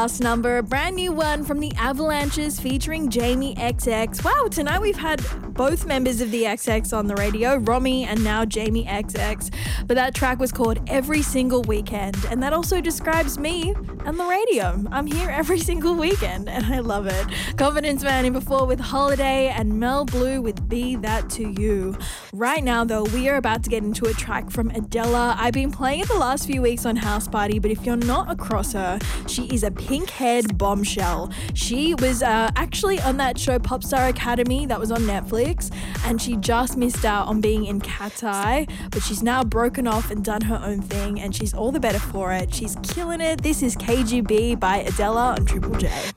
last number, a brand new one from the Avalanches featuring Jamie XX. Wow, tonight we've had both members of the XX on the radio, Romy and now Jamie XX. But that track was called Every Single Weekend, and that also describes me and the radio. I'm here every single weekend, and I love it. Confidence Man in before with Holiday, and Mel Blue with Be That To You. Right now, though, we are about to get into a track from Adela. I've been playing it the last few weeks on House Party, but if you're not across her, she is a pink-haired bombshell. She was actually on that show Popstar Academy that was on Netflix, and she just missed out on being in Cat's Eye, but she's now broken off and done her own thing, and she's all the better for it. She's killing it. This is KGB by Adela on Triple J.